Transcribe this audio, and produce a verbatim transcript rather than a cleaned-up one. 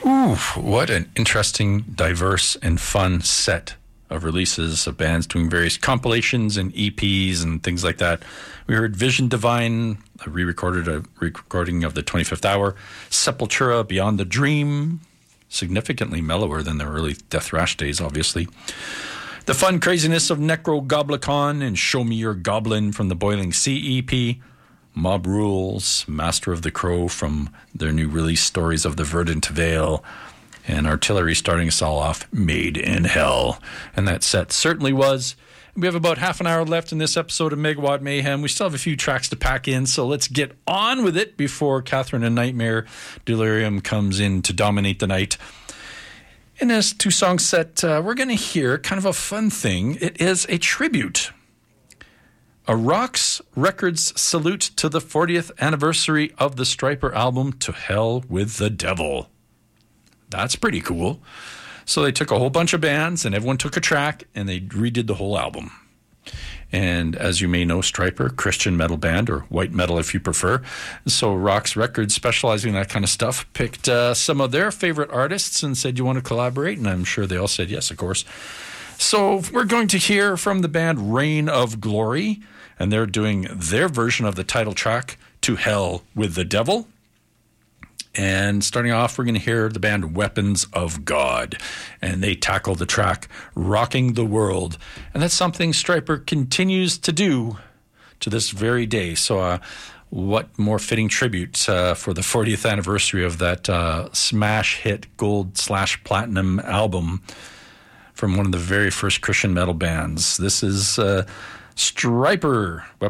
Ooh, what an interesting, diverse, and fun set of releases of bands doing various compilations and E Ps and things like that. We heard Vision Divine, a re-recorded a recording of the twenty-fifth Hour, Sepultura, Beyond the Dream, significantly mellower than their early Death Thrash days, obviously. The Fun Craziness of Necrogoblicon and Show Me Your Goblin from the Boiling Sea E P. Mob Rules, Master of the Crow from their new release, Stories of the Verdant Vale. And Artillery starting us all off, Made in Hell. And that set certainly was. We have about half an hour left in this episode of Megawatt Mayhem. We still have a few tracks to pack in, so let's get on with it before Catherine and Nightmare Delirium comes in to dominate the night. In this two-song set, uh, we're going to hear kind of a fun thing. It is a tribute. A Roxx Records salute to the fortieth anniversary of the Stryper album, To Hell with the Devil. That's pretty cool. So they took a whole bunch of bands and everyone took a track and they redid the whole album. And as you may know, Stryper, Christian metal band, or white metal if you prefer. So Roxx Records, specializing in that kind of stuff, picked uh, some of their favorite artists and said, you want to collaborate? And I'm sure they all said yes, of course. So we're going to hear from the band Reign of Glory, and they're doing their version of the title track, To Hell with the Devil. And starting off, we're going to hear the band Weapons of God, and they tackle the track Rocking the World. And that's something Stryper continues to do to this very day. So uh, what more fitting tribute uh, for the fortieth anniversary of that uh, smash hit gold slash platinum album from one of the very first Christian metal bands. This is uh, Stryper, Weapons